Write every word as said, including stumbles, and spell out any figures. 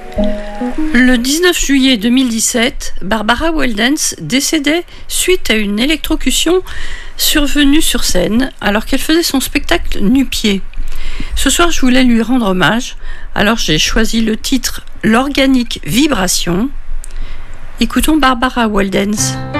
Le dix-neuf juillet deux mille dix-sept, Barbara Weldens décédait suite à une électrocution survenue sur scène alors qu'elle faisait son spectacle nu-pied. Ce soir, je voulais lui rendre hommage, alors j'ai choisi le titre « L'organique vibration ». Écoutons Barbara Weldens.